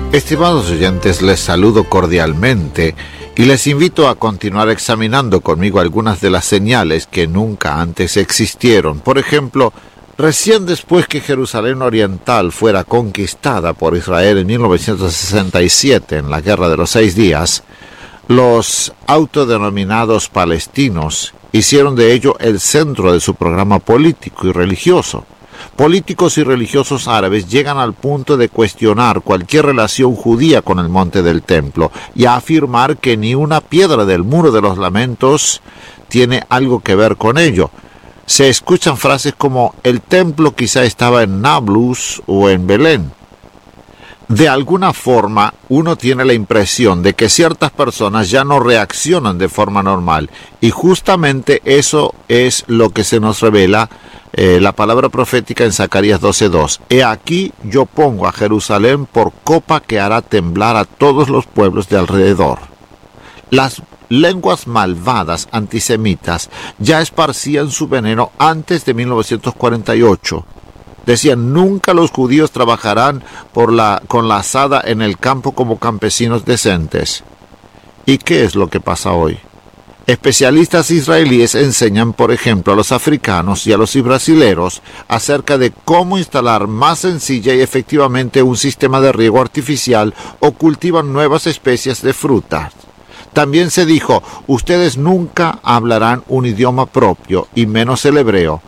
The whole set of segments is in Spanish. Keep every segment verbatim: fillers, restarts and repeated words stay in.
Estimados oyentes, les saludo cordialmente y les invito a continuar examinando conmigo algunas de las señales que nunca antes existieron. Por ejemplo, recién después que Jerusalén Oriental fuera conquistada por Israel en mil novecientos sesenta y siete en la Guerra de los Seis Días, los autodenominados palestinos hicieron de ello el centro de su programa político y religioso. Políticos y religiosos árabes llegan al punto de cuestionar cualquier relación judía con el Monte del Templo y a afirmar que ni una piedra del Muro de los Lamentos tiene algo que ver con ello. Se escuchan frases como el templo quizá estaba en Nablus o en Belén. De alguna forma, uno tiene la impresión de que ciertas personas ya no reaccionan de forma normal, y justamente eso es lo que se nos revela eh, la palabra profética en Zacarías doce dos. He aquí yo pongo a Jerusalén por copa que hará temblar a todos los pueblos de alrededor. Las lenguas malvadas antisemitas ya esparcían su veneno antes de mil novecientos cuarenta y ocho. Decían, nunca los judíos trabajarán por la, con la azada en el campo como campesinos decentes. ¿Y qué es lo que pasa hoy? Especialistas israelíes enseñan, por ejemplo, a los africanos y a los brasileros acerca de cómo instalar más sencilla y efectivamente un sistema de riego artificial o cultivan nuevas especies de frutas. También se dijo, ustedes nunca hablarán un idioma propio y menos el hebreo.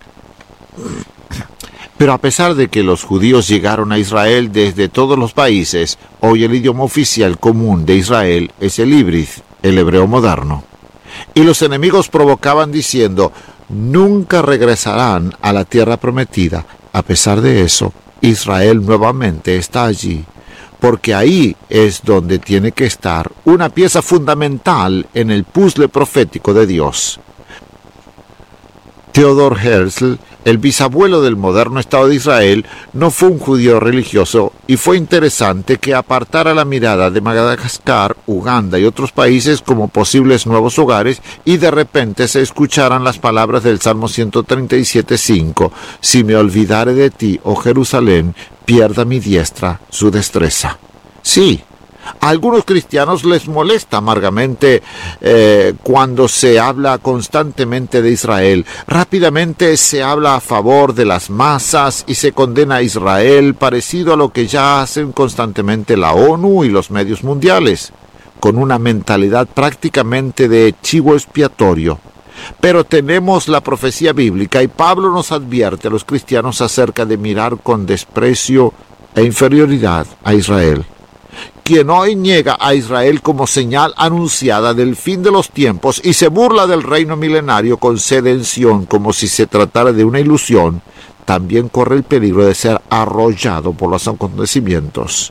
Pero a pesar de que los judíos llegaron a Israel desde todos los países, hoy el idioma oficial común de Israel es el híbrido, el hebreo moderno. Y los enemigos provocaban diciendo, nunca regresarán a la tierra prometida. A pesar de eso, Israel nuevamente está allí, porque ahí es donde tiene que estar una pieza fundamental en el puzzle profético de Dios. Theodor Herzl, el bisabuelo del moderno Estado de Israel, no fue un judío religioso y fue interesante que apartara la mirada de Madagascar, Uganda y otros países como posibles nuevos hogares y de repente se escucharan las palabras del Salmo ciento treinta y siete cinco, si me olvidare de ti, oh Jerusalén, pierda mi diestra su destreza. Sí. A algunos cristianos les molesta amargamente eh, cuando se habla constantemente de Israel. Rápidamente se habla a favor de las masas y se condena a Israel, parecido a lo que ya hacen constantemente la ONU y los medios mundiales, con una mentalidad prácticamente de chivo expiatorio. Pero tenemos la profecía bíblica y Pablo nos advierte a los cristianos acerca de mirar con desprecio e inferioridad a Israel. Quien hoy niega a Israel como señal anunciada del fin de los tiempos y se burla del reino milenario con sede en Sión como si se tratara de una ilusión, también corre el peligro de ser arrollado por los acontecimientos.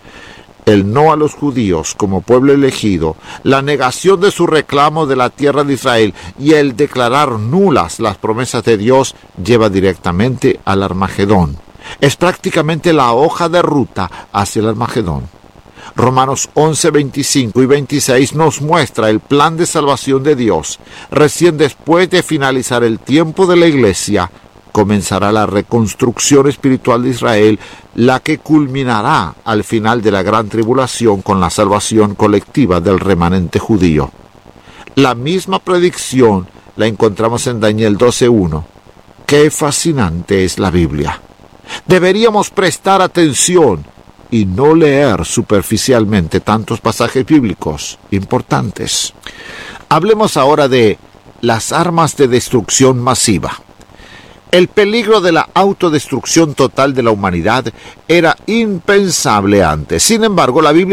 El no a los judíos como pueblo elegido, la negación de su reclamo de la tierra de Israel y el declarar nulas las promesas de Dios lleva directamente al Armagedón. Es prácticamente la hoja de ruta hacia el Armagedón. Romanos once, veinticinco y veintiséis nos muestra el plan de salvación de Dios. Recién después de finalizar el tiempo de la iglesia, comenzará la reconstrucción espiritual de Israel, la que culminará al final de la gran tribulación con la salvación colectiva del remanente judío. La misma predicción la encontramos en Daniel doce uno. ¡Qué fascinante es la Biblia! Deberíamos prestar atención y no leer superficialmente tantos pasajes bíblicos importantes. Hablemos ahora de las armas de destrucción masiva. El peligro de la autodestrucción total de la humanidad era impensable antes. Sin embargo, la Biblia